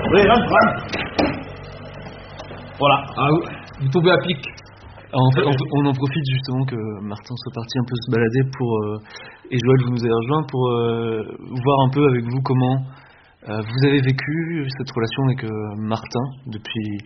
Oui, rentre. Voilà. Ah, vous tombez à pic. Alors en fait, on en profite justement que Martin soit parti un peu se balader et Joël, vous nous avez rejoint pour voir un peu avec vous comment vous avez vécu cette relation avec Martin depuis